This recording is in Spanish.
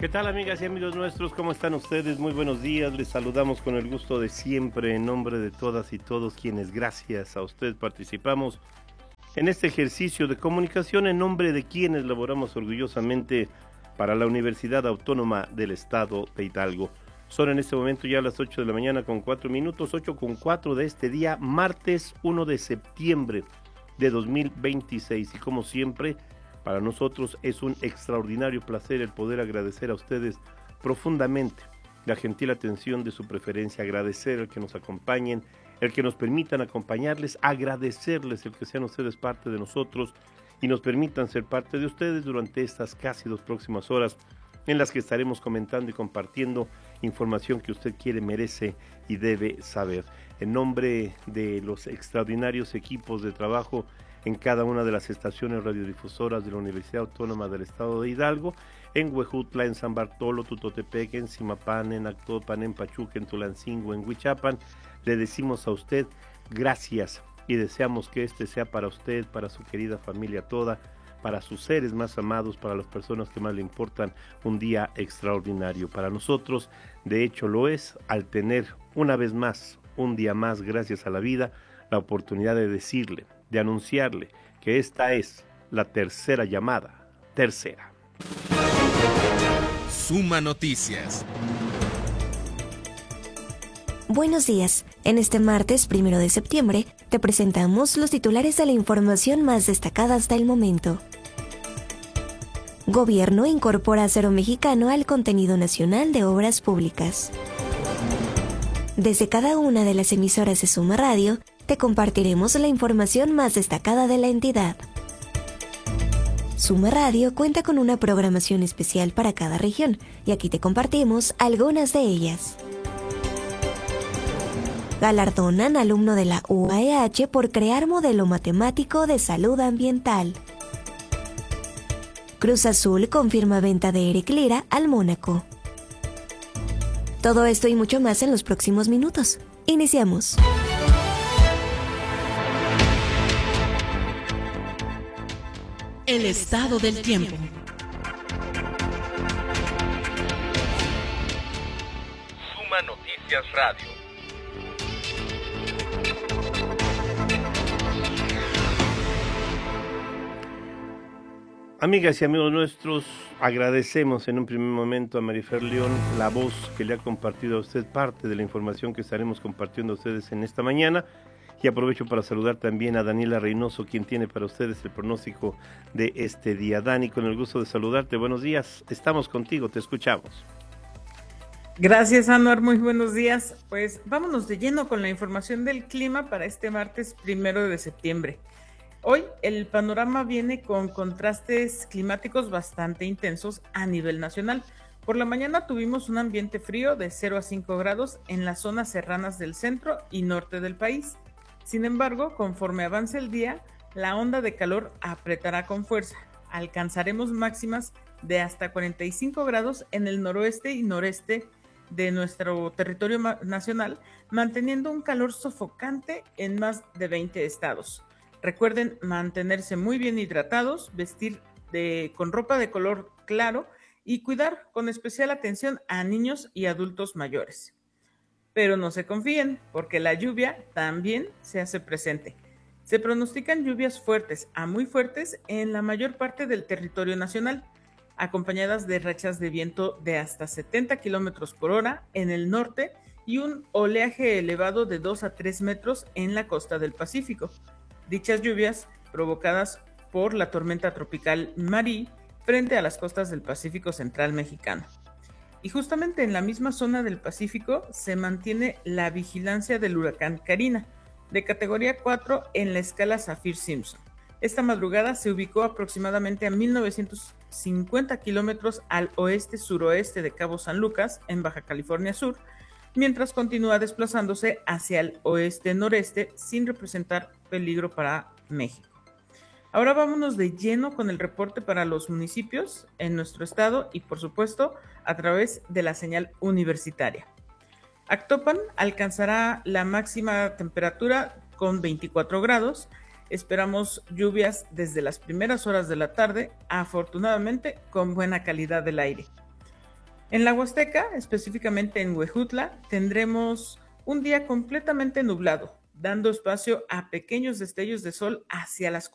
¿Qué tal, amigas y amigos nuestros? ¿Cómo están ustedes? Muy buenos días. Les saludamos con el gusto de siempre en nombre de todas y todos quienes gracias a usted participamos en este ejercicio de comunicación en nombre de quienes laboramos orgullosamente para la Universidad Autónoma del Estado de Hidalgo. Son en este momento ya las 8 de la mañana con 4 minutos, 8 con 4 de este día, martes 1 de septiembre de 2026. Y como siempre, para nosotros es un extraordinario placer el poder agradecer a ustedes profundamente la gentil atención de su preferencia, agradecer el que nos acompañen, el que nos permitan acompañarles, agradecerles el que sean ustedes parte de nosotros y nos permitan ser parte de ustedes durante estas casi 2 próximas horas en las que estaremos comentando y compartiendo información que usted quiere, merece y debe saber. En nombre de los extraordinarios equipos de trabajo en cada una de las estaciones radiodifusoras de la Universidad Autónoma del Estado de Hidalgo, en Huejutla, en San Bartolo, Tutotepec, en Zimapán, en Actopan, en Pachuca, en Tulancingo, en Huichapan, le decimos a usted gracias y deseamos que este sea para usted, para su querida familia toda, para sus seres más amados, para las personas que más le importan, un día extraordinario. Para nosotros, de hecho, lo es al tener una vez más, un día más, gracias a la vida, la oportunidad de decirle, de anunciarle que esta es la tercera llamada, tercera. Suma Noticias. Buenos días. En este martes 1 de septiembre te presentamos los titulares de la información más destacada hasta el momento. Gobierno incorpora acero mexicano al contenido nacional de obras públicas. Desde cada una de las emisoras de Suma Radio, te compartiremos la información más destacada de la entidad. Suma Radio cuenta con una programación especial para cada región y aquí te compartimos algunas de ellas. Galardonan alumno de la UAEH por crear modelo matemático de salud ambiental. Cruz Azul confirma venta de Eric Lira al Mónaco. Todo esto y mucho más en los próximos minutos. Iniciamos. El estado del tiempo. Suma Noticias Radio. Amigas y amigos nuestros, agradecemos en un primer momento a Marifer León la voz que le ha compartido a usted parte de la información que estaremos compartiendo a ustedes en esta mañana. Y aprovecho para saludar también a Daniela Reynoso, quien tiene para ustedes el pronóstico de este día. Dani, con el gusto de saludarte, buenos días, estamos contigo, te escuchamos. Gracias, Anuar, muy buenos días. Pues vámonos de lleno con la información del clima para este martes 1 de septiembre. Hoy el panorama viene con contrastes climáticos bastante intensos a nivel nacional. Por la mañana tuvimos un ambiente frío de 0 a 5 grados en las zonas serranas del centro y norte del país. Sin embargo, conforme avance el día, la onda de calor apretará con fuerza. Alcanzaremos máximas de hasta 45 grados en el noroeste y noreste de nuestro territorio nacional, manteniendo un calor sofocante en más de 20 estados. Recuerden mantenerse muy bien hidratados, vestir con ropa de color claro y cuidar con especial atención a niños y adultos mayores. Pero no se confíen, porque la lluvia también se hace presente. Se pronostican lluvias fuertes a muy fuertes en la mayor parte del territorio nacional, acompañadas de rachas de viento de hasta 70 kilómetros por hora en el norte y un oleaje elevado de 2 a 3 metros en la costa del Pacífico. Dichas lluvias, provocadas por la tormenta tropical Marí, frente a las costas del Pacífico Central mexicano. Y justamente en la misma zona del Pacífico se mantiene la vigilancia del huracán Karina, de categoría 4 en la escala Saffir-Simpson. Esta madrugada se ubicó aproximadamente a 1950 kilómetros al oeste-suroeste de Cabo San Lucas, en Baja California Sur, mientras continúa desplazándose hacia el oeste-noreste sin representar peligro para México. Ahora vámonos de lleno con el reporte para los municipios en nuestro estado y, por supuesto, a través de la señal universitaria. Actopan alcanzará la máxima temperatura con 24 grados. Esperamos lluvias desde las primeras horas de la tarde, afortunadamente con buena calidad del aire. En la Huasteca, específicamente en Huejutla, tendremos un día completamente nublado, dando espacio a pequeños destellos de sol hacia las